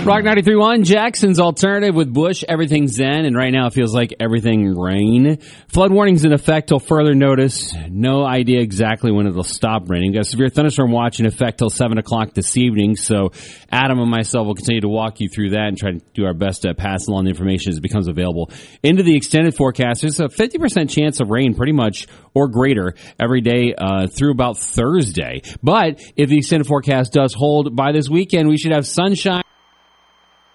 Rock 93.1, Jackson's Alternative with Bush, everything Zen, and right now it feels like everything rain. Flood warnings in effect till further notice. No idea exactly when it'll stop raining. We've got a severe thunderstorm watch in effect till 7 o'clock this evening, so Adam and myself will continue to walk you through that and try to do our best to pass along the information as it becomes available. Into the extended forecast, there's a 50% chance of rain pretty much or greater every day through about Thursday. But if the extended forecast does hold by this weekend, we should have sunshine.